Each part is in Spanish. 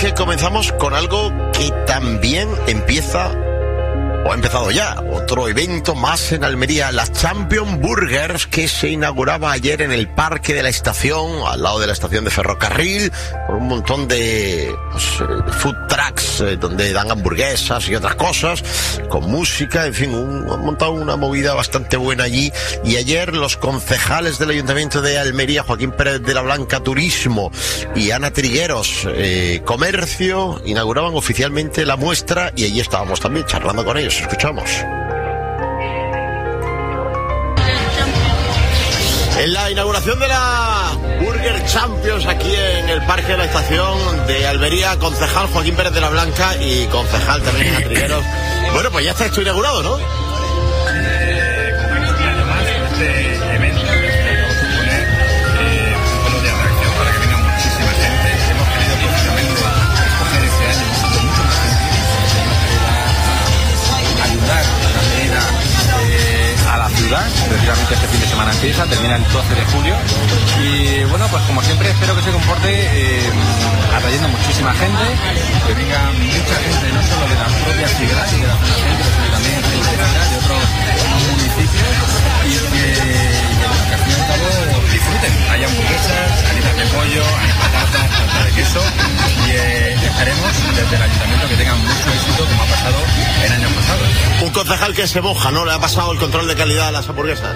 que comenzamos con algo que también empieza, o ha empezado ya, otro evento más en Almería, las Champion Burgers, que se inauguraba ayer en el Parque de la Estación, al lado de la estación de ferrocarril, con un montón de food trucks, donde dan hamburguesas y otras cosas, con música, en fin, han montado una movida bastante buena allí. Y ayer los concejales del Ayuntamiento de Almería, Joaquín Pérez de la Blanca, Turismo, y Ana Trigueros, Comercio, inauguraban oficialmente la muestra, y allí estábamos también charlando con ellos. Escuchamos. En la inauguración de la Burger Champions aquí en el Parque de la Estación de Almería, concejal Joaquín Pérez de la Blanca y concejal también Ana Trigueros. Bueno, pues ya está esto inaugurado, ¿no? Además, este evento va a suponer un polo de atracción para que venga muchísima gente. Hemos querido precisamente escoger este año mucho más gente, ayudar también a la ciudad. Precisamente este fin de semana empieza, termina el 12 de julio y bueno, pues como siempre espero que se comporte atrayendo muchísima gente, que venga mucha gente no solo de la propia ciudad y de la zona centro, sino también gente de otros municipios y que al fin y al cabo disfruten. Hay hamburguesas, alitas de pollo, hay patatas, tarta de queso y esperemos desde el ayuntamiento que tengan mucho éxito como ha pasado en años pasados. Un concejal que se moja, ¿no? Le ha pasado el control de calidad a las hamburguesas.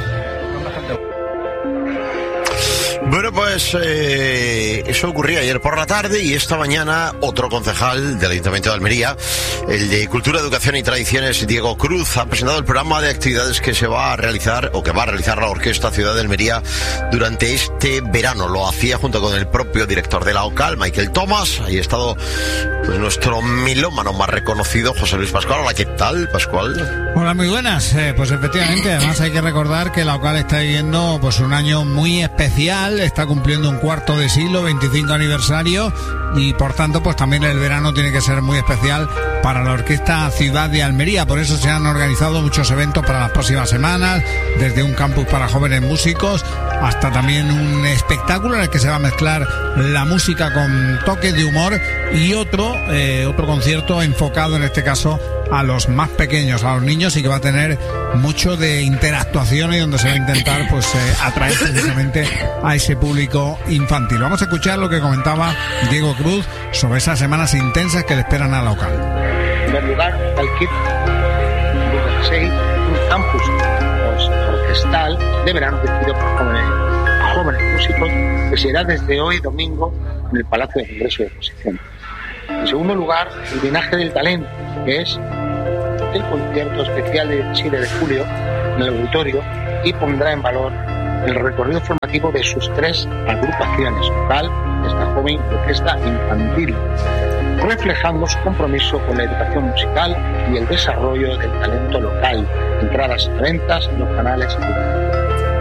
Bueno, pues eso ocurría ayer por la tarde, y esta mañana otro concejal del Ayuntamiento de Almería, el de Cultura, Educación y Tradiciones, Diego Cruz, ha presentado el programa de actividades que se va a realizar, o que va a realizar la Orquesta Ciudad de Almería durante este verano. Lo hacía junto con el propio director de la OCAL, Michael Thomas. Ahí ha estado pues nuestro melómano más reconocido, José Luis Pascual. Hola, ¿qué tal, Pascual? Hola, muy buenas. Pues efectivamente, además hay que recordar que la OCAL está viviendo pues un año muy especial. Está cumpliendo un cuarto de siglo, 25 aniversario, y por tanto pues también el verano tiene que ser muy especial para la Orquesta Ciudad de Almería. Por eso se han organizado muchos eventos para las próximas semanas, desde un campus para jóvenes músicos hasta también un espectáculo en el que se va a mezclar la música con toques de humor, y otro concierto enfocado en este caso a los más pequeños, a los niños, y que va a tener mucho de interactuación y donde se va a intentar pues atraer precisamente a ese público infantil. Vamos a escuchar lo que comentaba Diego Cruz sobre esas semanas intensas que le esperan a la OCAL. En primer lugar, el KIP 16, un campus orquestal de verano dirigido por jóvenes músicos, que será desde hoy domingo en el Palacio de Congreso y Exposición. En segundo lugar, el Linaje del Talento, que es el concierto especial del 7 de julio en el auditorio, y pondrá en valor el recorrido formativo de sus 3 agrupaciones, vocal, orquesta joven y orquesta infantil, reflejando su compromiso con la educación musical y el desarrollo del talento local. Entradas a ventas en los canales y...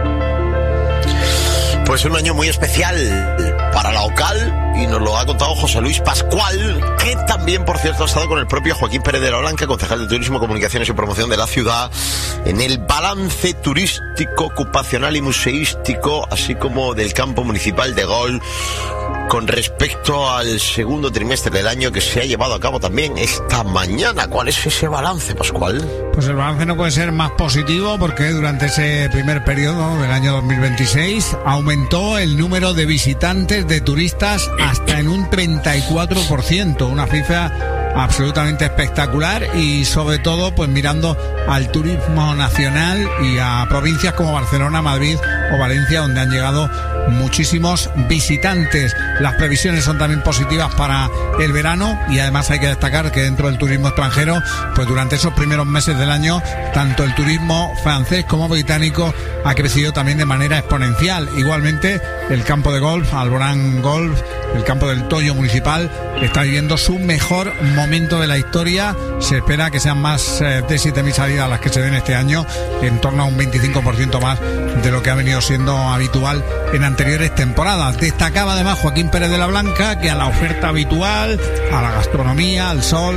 Pues un año muy especial para la OCAL, y nos lo ha contado José Luis Pascual, que también, por cierto, ha estado con el propio Joaquín Pérez de la Blanca, concejal de Turismo, Comunicaciones y Promoción de la ciudad, en el balance turístico, ocupacional y museístico, así como del campo municipal de Gol, con respecto al segundo trimestre del año, que se ha llevado a cabo también esta mañana. ¿Cuál es ese balance, Pascual? Pues el balance no puede ser más positivo, porque durante ese primer periodo del año 2026 aumentó el número de visitantes, de turistas, hasta en un 34%, una cifra absolutamente espectacular, y sobre todo pues mirando al turismo nacional y a provincias como Barcelona, Madrid o Valencia, donde han llegado muchísimos visitantes. Las previsiones son también positivas para el verano, y además hay que destacar que dentro del turismo extranjero, pues durante esos primeros meses del año, tanto el turismo francés como británico ha crecido también de manera exponencial. Igualmente el campo de golf, Alborán Golf, el campo del Toyo municipal, está viviendo su mejor momento de la historia. Se espera que sean más de 7.000 salidas las que se den este año, en torno a un 25% más de lo que ha venido siendo habitual en anteriores temporadas. Destacaba además Joaquín Pérez de la Blanca que a la oferta habitual, a la gastronomía, al sol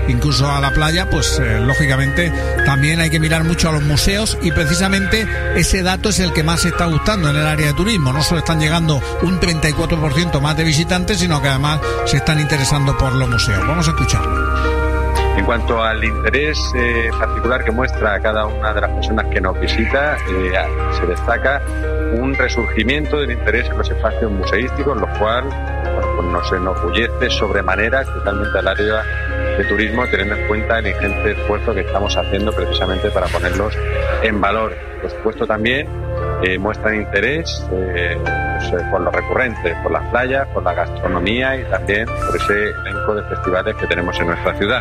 incluso a la playa, pues lógicamente también hay que mirar mucho a los museos, y precisamente ese dato es el que más se está gustando en el área de turismo. No solo están llegando un 34% más de visitantes, sino que además se están interesando por los museos. Vamos a escucharlo. En cuanto al interés particular que muestra cada una de las personas que nos visita, se destaca un resurgimiento del interés en los espacios museísticos, lo cual pues nos enorgullece sobremanera totalmente al área de turismo, teniendo en cuenta el ingente esfuerzo que estamos haciendo precisamente para ponerlos en valor. Por supuesto también muestran interés por lo recurrente, por las playas, por la gastronomía y también por ese elenco de festivales que tenemos en nuestra ciudad.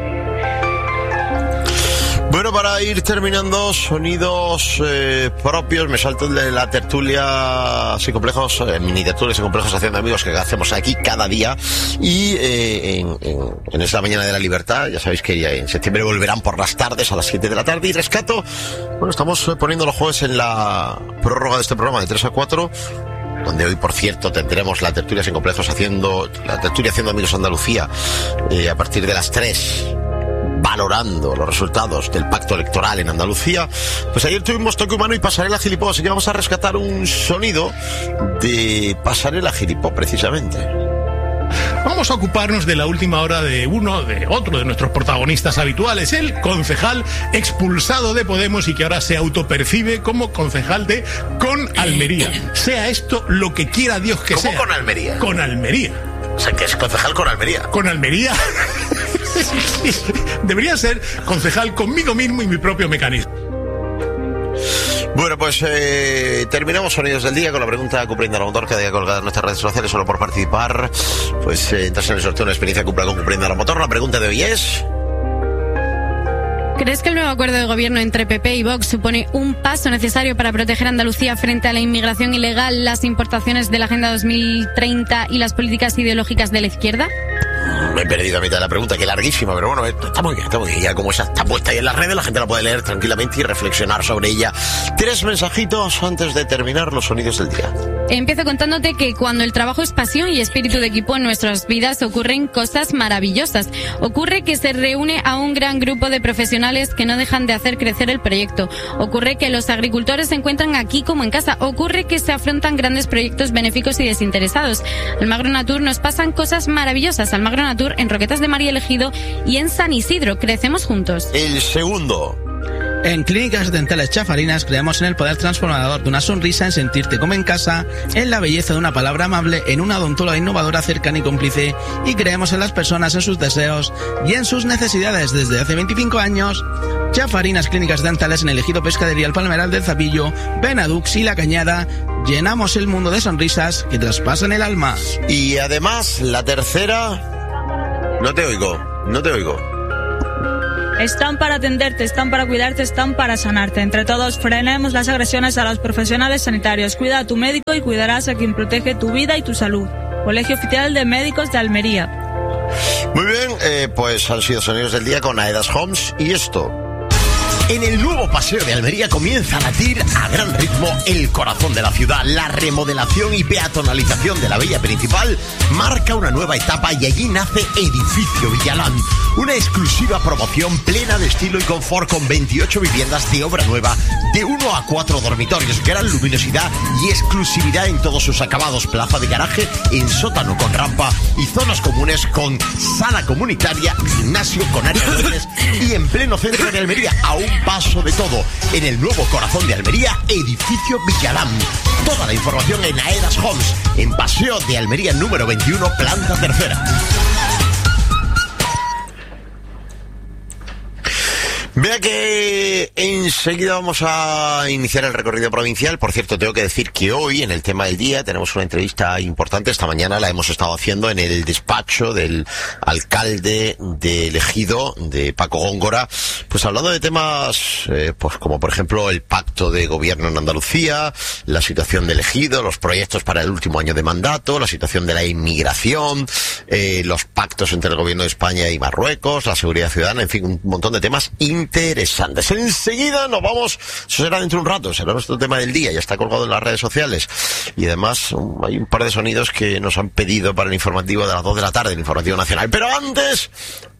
Bueno, para ir terminando, sonidos propios, me salto de la tertulia sin complejos, mini tertulia sin complejos haciendo amigos que hacemos aquí cada día, y en esta mañana de la libertad, ya sabéis que en septiembre volverán por las tardes a las 7 de la tarde, y rescato, bueno, estamos poniendo los jueves en la prórroga de este programa de 3 a 4, donde hoy, por cierto, tendremos la tertulia sin complejos haciendo amigos Andalucía, a partir de las 3, valorando los resultados del pacto electoral en Andalucía. Pues ayer tuvimos Toque Humano y Pasarela Gilipó, así que vamos a rescatar un sonido de Pasarela Gilipó, precisamente. Vamos a ocuparnos de la última hora de otro de nuestros protagonistas habituales, el concejal expulsado de Podemos y que ahora se autopercibe como concejal de Con Almería. Sea esto lo que quiera Dios que sea. ¿Cómo con Almería? Con Almería. O sea, que es concejal con Almería. Con Almería. Debería ser concejal conmigo mismo y mi propio mecanismo. Bueno, pues terminamos Sonidos del Día con la pregunta de Cupriendo la Motor, que había colgada en nuestras redes sociales. Solo por participar, pues entras en el sorteo de una experiencia Cupra con Cupriendo la Motor. La pregunta de hoy es: ¿crees que el nuevo acuerdo de gobierno entre PP y Vox supone un paso necesario para proteger a Andalucía frente a la inmigración ilegal, las importaciones de la Agenda 2030 y las políticas ideológicas de la izquierda? Me he perdido a mitad de la pregunta, que larguísima, pero bueno, está muy bien. Ya como esa está puesta ahí en las redes, la gente la puede leer tranquilamente y reflexionar sobre ella. 3 mensajitos antes de terminar los Sonidos del Día. Empiezo contándote que cuando el trabajo es pasión y espíritu de equipo en nuestras vidas, ocurren cosas maravillosas. Ocurre que se reúne a un gran grupo de profesionales que no dejan de hacer crecer el proyecto. Ocurre que los agricultores se encuentran aquí como en casa. Ocurre que se afrontan grandes proyectos benéficos y desinteresados. Almagro Natur nos pasan cosas maravillosas. Almagro Natur en Roquetas de Mar y Elegido y en San Isidro. Crecemos juntos. El segundo. En Clínicas Dentales Chafarinas creemos en el poder transformador de una sonrisa, en sentirte como en casa, en la belleza de una palabra amable, en una odontóloga innovadora, cercana y cómplice, y creemos en las personas, en sus deseos y en sus necesidades. Desde hace 25 años, Chafarinas Clínicas Dentales en el Ejido Pescadería El Palmeral del Zapillo, Benadux y La Cañada. Llenamos el mundo de sonrisas que traspasan el alma. Y además, la tercera... No te oigo. Están para atenderte, están para cuidarte, están para sanarte. Entre todos frenemos las agresiones a los profesionales sanitarios. Cuida a tu médico y cuidarás a quien protege tu vida y tu salud. Colegio Oficial de Médicos de Almería. Muy bien, pues han sido Sonidos del Día con Aedas Homes y esto. En el nuevo paseo de Almería comienza a latir a gran ritmo el corazón de la ciudad. La remodelación y peatonalización de la vía principal marca una nueva etapa y allí nace Edificio Villalán, una exclusiva promoción plena de estilo y confort con 28 viviendas de obra nueva, de 1 a 4 dormitorios, gran luminosidad y exclusividad en todos sus acabados, plaza de garaje en sótano con rampa y zonas comunes con sala comunitaria, gimnasio con áreas verdes y en pleno centro de Almería, a un paso de todo, en el nuevo corazón de Almería, Edificio Villalán. Toda la información en Aedas Homes, en Paseo de Almería número 21, planta tercera. Vea que enseguida vamos a iniciar el recorrido provincial. Por cierto, tengo que decir que hoy, en el tema del día, tenemos una entrevista importante. Esta mañana la hemos estado haciendo en el despacho del alcalde de Ejido, de Paco Góngora, pues hablando de temas, pues como por ejemplo el pacto de gobierno en Andalucía, la situación de Ejido, los proyectos para el último año de mandato, la situación de la inmigración, los pactos entre el gobierno de España y Marruecos, la seguridad ciudadana, en fin, un montón de temas interesantes. Enseguida nos vamos, eso será dentro de un rato, será nuestro tema del día, ya está colgado en las redes sociales. Y además hay un par de sonidos que nos han pedido para el informativo de las 2 de la tarde, el informativo nacional. Pero antes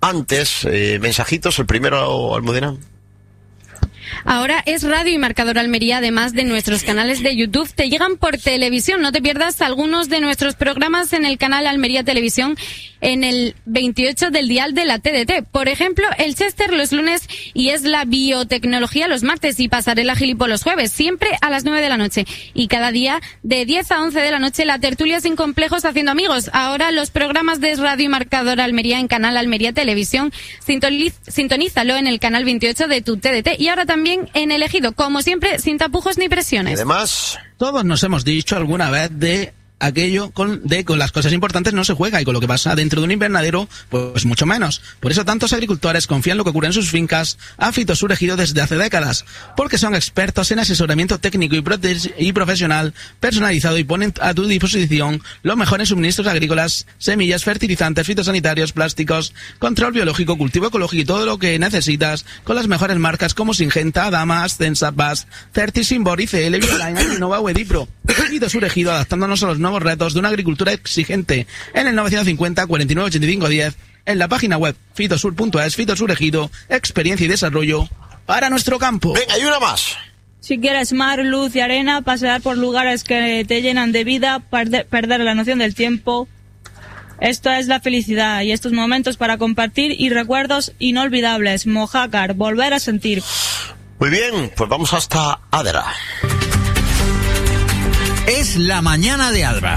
antes, mensajitos, el primero, Almudena. Ahora es Radio y Marcador Almería, además de nuestros canales de YouTube, te llegan por televisión. No te pierdas algunos de nuestros programas en el canal Almería Televisión en el 28 del dial de la TDT. Por ejemplo, el Chester los lunes y es la biotecnología los martes y Pasarela Gilipo los jueves, siempre a las 9 de la noche. Y cada día de 10 a 11 de la noche la tertulia sin complejos haciendo amigos. Ahora los programas de Radio y Marcador Almería en canal Almería Televisión. Sintonízalo en el canal 28 de tu TDT y ahora también en el Ejido, como siempre, sin tapujos ni presiones. Además, todos nos hemos dicho alguna vez de aquello con las cosas importantes no se juega, y con lo que pasa dentro de un invernadero, pues mucho menos. Por eso tantos agricultores confían en lo que ocurre en sus fincas a Fitos Ejido desde hace décadas, porque son expertos en asesoramiento técnico y profesional personalizado y ponen a tu disposición los mejores suministros agrícolas, semillas, fertilizantes, fitosanitarios, plásticos, control biológico, cultivo ecológico y todo lo que necesitas con las mejores marcas como Syngenta, Adama, Ascensa, Bass, Certis, Simbor, ICL, Bioline, Innova o Edipro. Fitos Ejido, adaptándonos a los nuevos retos de una agricultura exigente en el 950 49 85 10, en la página web fitosur.es. Fitos Ejido, experiencia y desarrollo para nuestro campo. Venga, hay una más. Si quieres mar, luz y arena, pasear por lugares que te llenan de vida, perder la noción del tiempo. Esto es la felicidad y estos momentos para compartir y recuerdos inolvidables. Mojácar, volver a sentir. Muy bien, pues vamos hasta Adra. Es la mañana de Adra.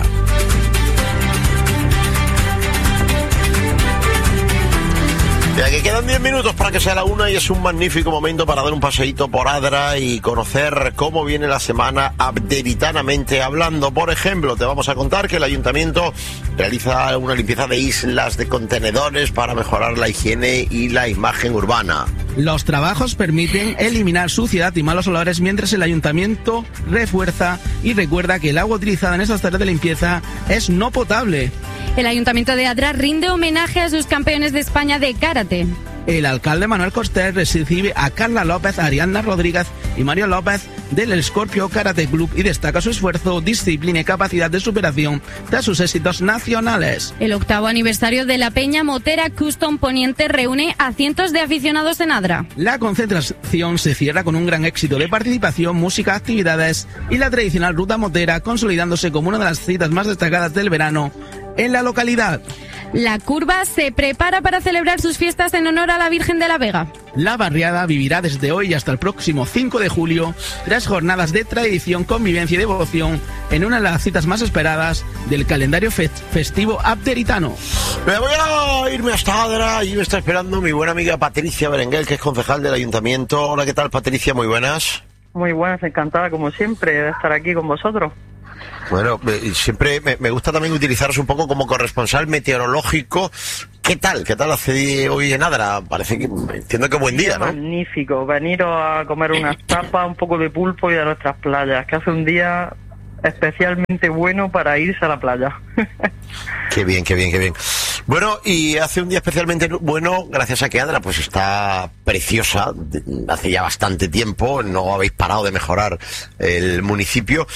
Ya que quedan 10 minutos para que sea la 1 y es un magnífico momento para dar un paseíto por Adra y conocer cómo viene la semana abderitanamente hablando. Por ejemplo, te vamos a contar que el ayuntamiento realiza una limpieza de islas de contenedores para mejorar la higiene y la imagen urbana. Los trabajos permiten eliminar suciedad y malos olores mientras el ayuntamiento refuerza y recuerda que el agua utilizada en estas tareas de limpieza es no potable. El Ayuntamiento de Adra rinde homenaje a sus campeones de España de karate. El alcalde Manuel Coster recibe a Carla López, Ariadna Rodríguez y Mario López del Escorpio Karate Club y destaca su esfuerzo, disciplina y capacidad de superación tras sus éxitos nacionales. El 8º aniversario de la Peña Motera Custom Poniente reúne a cientos de aficionados en Adra. La concentración se cierra con un gran éxito de participación, música, actividades y la tradicional ruta motera, consolidándose como una de las citas más destacadas del verano en la localidad. La Curva se prepara para celebrar sus fiestas en honor a la Virgen de la Vega. La barriada vivirá desde hoy hasta el próximo 5 de julio 3 jornadas de tradición, convivencia y devoción en una de las citas más esperadas del calendario festivo abderitano. Me voy a irme hasta Adra y me está esperando mi buena amiga Patricia Berenguel, que es concejal del ayuntamiento. Hola, ¿qué tal, Patricia? Muy buenas. Muy buenas, encantada como siempre de estar aquí con vosotros. Bueno, siempre me gusta también utilizaros un poco como corresponsal meteorológico. ¿Qué tal? ¿Qué tal hace hoy en Adra? Parece que, entiendo que buen día, ¿no? Magnífico, veniros a comer unas tapas, un poco de pulpo y de nuestras playas, que hace un día especialmente bueno para irse a la playa. Qué bien, qué bien, qué bien. Bueno, y hace un día especialmente bueno gracias a que Adra pues está preciosa. Hace ya bastante tiempo no habéis parado de mejorar el municipio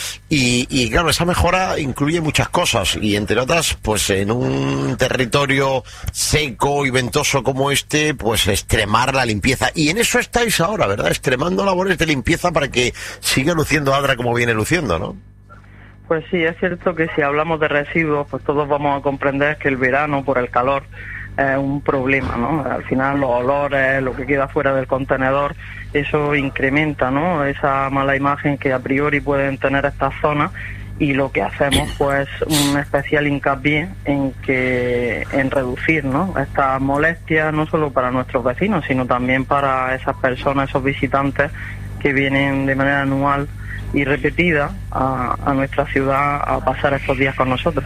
y claro, esa mejora incluye muchas cosas y entre otras pues en un territorio seco y ventoso como este, pues extremar la limpieza, y en eso estáis ahora, ¿verdad? Extremando labores de limpieza para que siga luciendo Adra como viene luciendo, ¿no? Pues sí, es cierto que si hablamos de residuos, pues todos vamos a comprender que el verano, por el calor, es un problema, ¿no? Al final los olores, lo que queda fuera del contenedor, eso incrementa, ¿no? Esa mala imagen que a priori pueden tener estas zonas, y lo que hacemos, pues, un especial hincapié en reducir, ¿no? Estas molestias, no solo para nuestros vecinos, sino también para esas personas, esos visitantes que vienen de manera anual y repetida a nuestra ciudad a pasar estos días con nosotros.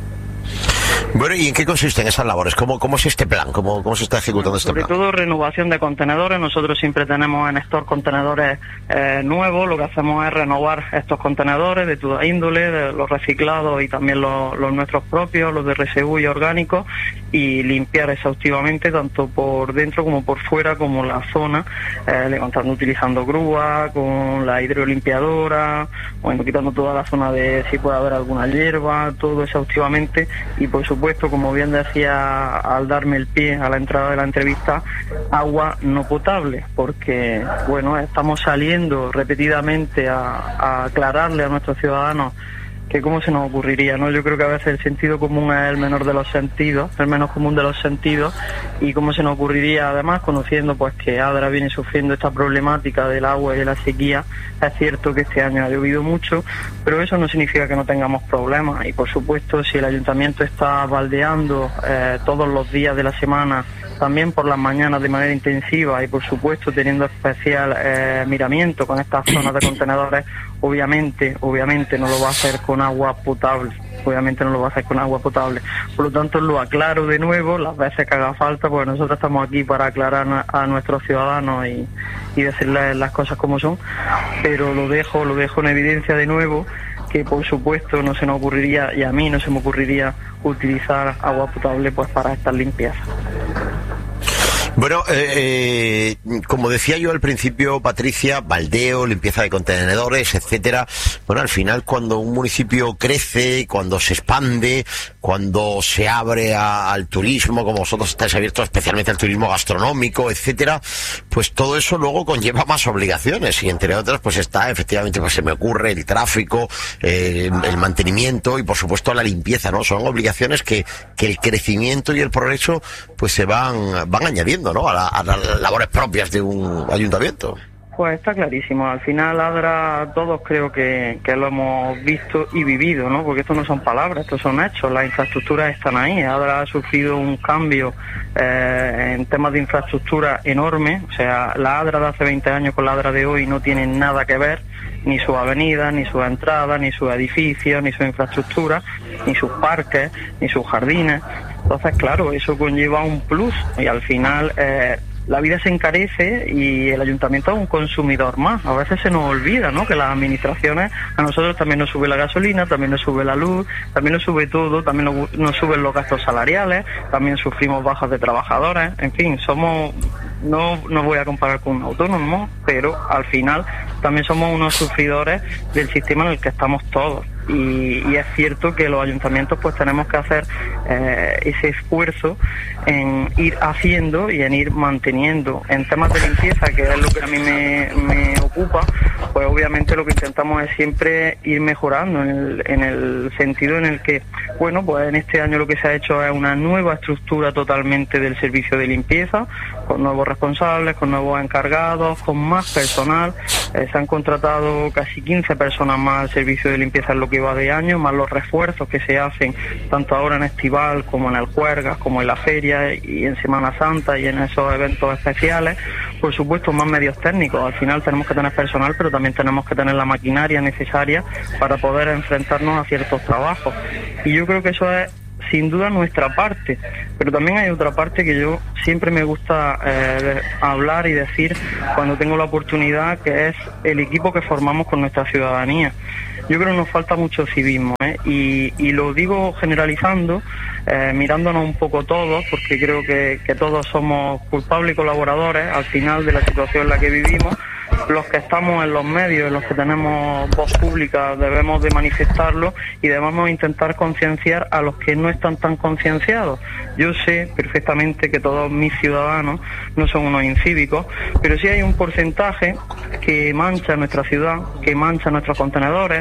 Bueno, ¿y en qué consisten esas labores? ¿Cómo es este plan? ¿Cómo se está ejecutando este plan? Sobre todo renovación de contenedores. Nosotros siempre tenemos en stock contenedores nuevos. Lo que hacemos es renovar estos contenedores de toda índole, de los reciclados y también los nuestros propios, los de RSU y orgánicos, y limpiar exhaustivamente tanto por dentro como por fuera, como la zona, levantando, utilizando grúa, con la hidrolimpiadora, bueno, quitando toda la zona de si puede haber alguna hierba, todo exhaustivamente. Y por supuesto, como bien decía al darme el pie a la entrada de la entrevista, agua no potable, porque bueno, estamos saliendo repetidamente a aclararle a nuestros ciudadanos que cómo se nos ocurriría, ¿no? Yo creo que a veces el sentido común es el menor de los sentidos, el menos común de los sentidos, y cómo se nos ocurriría, además, conociendo pues que Adra viene sufriendo esta problemática del agua y de la sequía. Es cierto que este año ha llovido mucho, pero eso no significa que no tengamos problemas, y por supuesto, si el ayuntamiento está baldeando todos los días de la semana, también por las mañanas de manera intensiva, y por supuesto teniendo especial miramiento con estas zonas de contenedores, obviamente no lo va a hacer con agua potable, por lo tanto lo aclaro de nuevo las veces que haga falta, porque nosotros estamos aquí para aclarar a nuestros ciudadanos y decirles las cosas como son, pero lo dejo en evidencia de nuevo, que por supuesto no se nos ocurriría, y a mí no se me ocurriría, utilizar agua potable pues para estas limpiezas. Bueno, como decía yo al principio, Patricia, baldeo, limpieza de contenedores, etcétera. Bueno, al final, cuando un municipio crece, cuando se expande, cuando se abre al turismo, como vosotros estáis abiertos especialmente al turismo gastronómico, etcétera, pues todo eso luego conlleva más obligaciones, y entre otras pues está, efectivamente, pues se me ocurre el tráfico, el mantenimiento y por supuesto la limpieza, ¿no? Son obligaciones que el crecimiento y el progreso pues se van añadiendo, ¿no? A las labores propias de un ayuntamiento. Pues está clarísimo. Al final, Adra, todos creo que lo hemos visto y vivido, ¿no? Porque esto no son palabras, estos son hechos. Las infraestructuras están ahí. Adra ha sufrido un cambio en temas de infraestructura enorme. O sea, la Adra de hace 20 años con la Adra de hoy no tienen nada que ver. Ni sus avenidas, ni sus entradas, ni sus edificios, ni su infraestructura, ni sus parques, ni sus jardines. Entonces, claro, eso conlleva un plus, y al final la vida se encarece y el ayuntamiento es un consumidor más. A veces se nos olvida, ¿no?, que las administraciones, a nosotros también nos sube la gasolina, también nos sube la luz, también nos sube todo, también nos suben los gastos salariales, también sufrimos bajas de trabajadores, en fin, no voy a comparar con un autónomo, pero al final también somos unos sufridores del sistema en el que estamos todos. Y es cierto que los ayuntamientos pues tenemos que hacer ese esfuerzo en ir haciendo y en ir manteniendo. En temas de limpieza, que es lo que a mí me ocupa, pues obviamente lo que intentamos es siempre ir mejorando en el sentido en el que, bueno, pues en este año lo que se ha hecho es una nueva estructura totalmente del servicio de limpieza, con nuevos responsables, con nuevos encargados, con más personal. Se han contratado casi 15 personas más al servicio de limpieza en lo que va de año, más los refuerzos que se hacen tanto ahora en Estival como en el Juergas, como en la feria y en Semana Santa y en esos eventos especiales. Por supuesto, más medios técnicos. Al final tenemos que tener personal, pero también tenemos que tener la maquinaria necesaria para poder enfrentarnos a ciertos trabajos. Y yo creo que eso es sin duda nuestra parte, pero también hay otra parte que yo siempre me gusta hablar y decir cuando tengo la oportunidad, que es el equipo que formamos con nuestra ciudadanía. Yo creo que nos falta mucho civismo, y lo digo generalizando, mirándonos un poco todos, porque creo que todos somos culpables y colaboradores al final de la situación en la que vivimos. Los que estamos en los medios, los que tenemos voz pública, debemos de manifestarlo y debemos intentar concienciar a los que no están tan concienciados. Yo sé perfectamente que todos mis ciudadanos no son unos incívicos, pero sí hay un porcentaje que mancha nuestra ciudad, que mancha nuestros contenedores,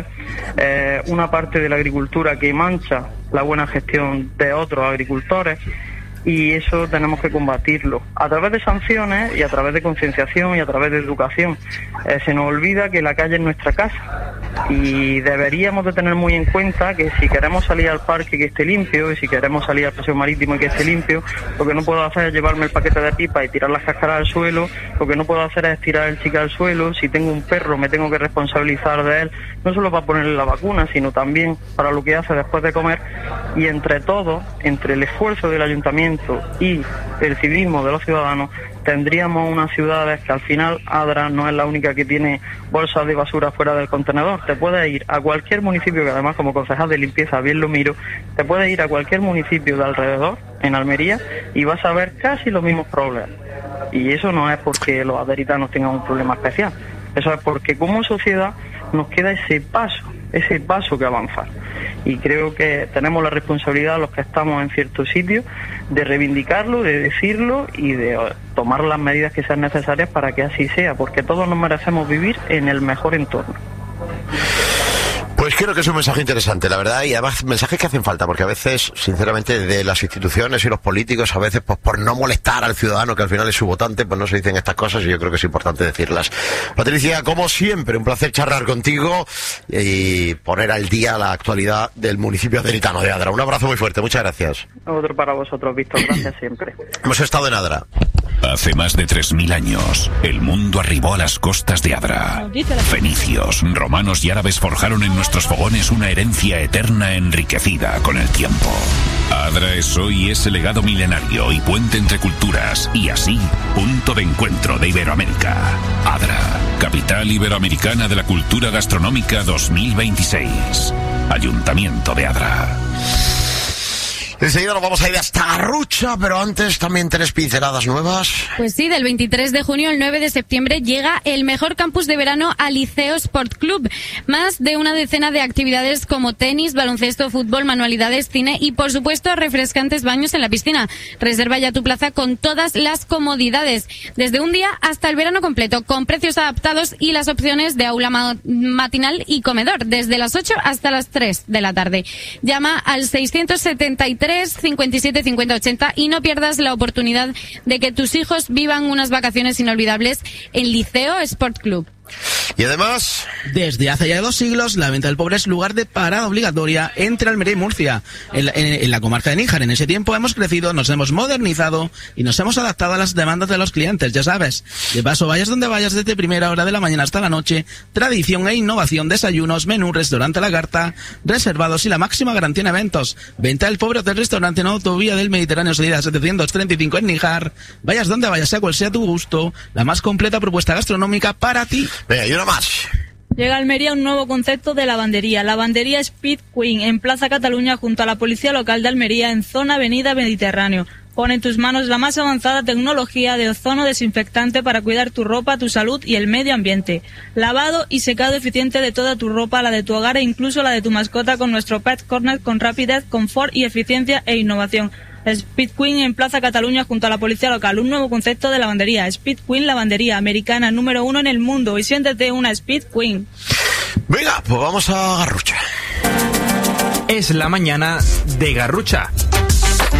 una parte de la agricultura que mancha la buena gestión de otros agricultores. Y eso tenemos que combatirlo a través de sanciones y a través de concienciación y a través de educación. Se nos olvida que la calle es nuestra casa y deberíamos de tener muy en cuenta que si queremos salir al parque que esté limpio, y si queremos salir al paseo marítimo y que esté limpio, lo que no puedo hacer es llevarme el paquete de pipa y tirar las cáscaras al suelo. Lo que no puedo hacer es tirar el chicle al suelo. Si tengo un perro, me tengo que responsabilizar de él, no solo para ponerle la vacuna, sino también para lo que hace después de comer. Y entre todo, entre el esfuerzo del ayuntamiento comportamiento y el civismo de los ciudadanos, tendríamos unas ciudades que al final Adra no es la única que tiene bolsas de basura fuera del contenedor. Te puedes ir a cualquier municipio, que además como concejal de limpieza bien lo miro, te puedes ir a cualquier municipio de alrededor, en Almería, y vas a ver casi los mismos problemas. Y eso no es porque los aderitanos tengan un problema especial, eso es porque como sociedad nos queda ese paso que avanzar. Y creo que tenemos la responsabilidad, los que estamos en ciertos sitios, de reivindicarlo, de decirlo y de tomar las medidas que sean necesarias para que así sea, porque todos nos merecemos vivir en el mejor entorno. Pues creo que es un mensaje interesante, la verdad, y además mensajes que hacen falta, porque a veces, sinceramente, de las instituciones y los políticos, a veces, pues por no molestar al ciudadano, que al final es su votante, pues no se dicen estas cosas, y yo creo que es importante decirlas. Patricia, como siempre, un placer charlar contigo y poner al día la actualidad del municipio aderitano de Adra. Un abrazo muy fuerte, muchas gracias. Otro para vosotros, Víctor, gracias siempre. Hemos estado en Adra. Hace más de 3.000 años, el mundo arribó a las costas de Adra. Fenicios, romanos y árabes forjaron en nuestros fogones una herencia eterna enriquecida con el tiempo. Adra es hoy ese legado milenario y puente entre culturas, y así, punto de encuentro de Iberoamérica. Adra, capital iberoamericana de la cultura gastronómica 2026. Ayuntamiento de Adra. Enseguida nos vamos a ir hasta Garrucha, pero antes también 3 pinceladas nuevas. Pues sí, del 23 de junio al 9 de septiembre llega el mejor campus de verano al Liceo Sport Club. Más de una decena de actividades como tenis, baloncesto, fútbol, manualidades, cine y, por supuesto, refrescantes baños en la piscina. Reserva ya tu plaza con todas las comodidades, desde un día hasta el verano completo, con precios adaptados y las opciones de aula matinal y comedor, desde las 8 hasta las 3 de la tarde. Llama al 673 57 50 80 y no pierdas la oportunidad de que tus hijos vivan unas vacaciones inolvidables en Liceo Sport Club. Y además, desde hace ya 2 siglos, la Venta del Pobre es lugar de parada obligatoria entre Almería y Murcia, en la comarca de Níjar. En ese tiempo hemos crecido, nos hemos modernizado y nos hemos adaptado a las demandas de los clientes, ya sabes. De paso, vayas donde vayas, desde primera hora de la mañana hasta la noche, tradición e innovación, desayunos, menú, restaurante a la carta, reservados y la máxima garantía en eventos. Venta del Pobre, hotel, restaurante en autovía del Mediterráneo, salida 735 en Níjar. Vayas donde vayas, sea cual sea tu gusto, la más completa propuesta gastronómica para ti. Venga, y una más. Llega a Almería un nuevo concepto de lavandería. Lavandería Speed Queen, en Plaza Cataluña, junto a la Policía Local de Almería, en zona Avenida Mediterráneo. Pon en tus manos la más avanzada tecnología de ozono desinfectante para cuidar tu ropa, tu salud y el medio ambiente. Lavado y secado eficiente de toda tu ropa, la de tu hogar e incluso la de tu mascota, con nuestro Pet Corner con rapidez, confort y eficiencia e innovación. Speed Queen, en Plaza Cataluña, junto a la Policía Local. Un nuevo concepto de lavandería. Speed Queen, lavandería americana número 1 en el mundo. Y siéntete una Speed Queen. Venga, pues vamos a Garrucha. Es la mañana de Garrucha.